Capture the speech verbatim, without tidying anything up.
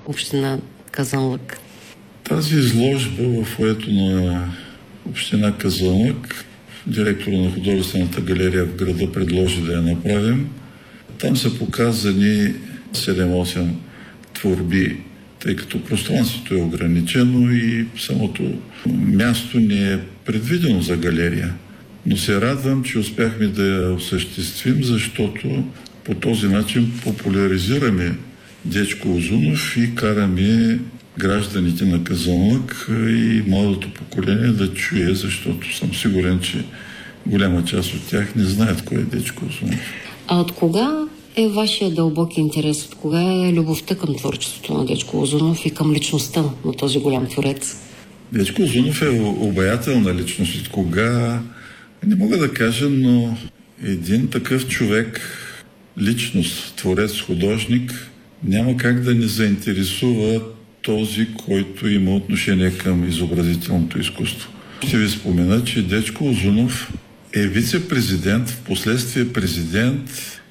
община Казанлък? Тази изложба в фоайето на община Казанлък, директора на художествената галерия в града предложи да я направим. Там са показани седем-осем творби, тъй като пространството е ограничено и самото място не е предвидено за галерия. Но се радвам, че успяхме да я осъществим, защото по този начин популяризираме Дечко Узунов и караме гражданите на Казанлък и младото поколение да чуе, защото съм сигурен, че голяма част от тях не знаят кой е Дечко Узунов. А от кога е вашия дълбок интерес? От кога е любовта към творчеството на Дечко Узунов и към личността на този голям творец? Дечко Узунов е обаятелна личност. От кога не мога да кажа, но един такъв човек, личност, творец, художник, няма как да не заинтересува този, който има отношение към изобразителното изкуство. Ще ви спомена, че Дечко Узунов е вице-президент, в последствие президент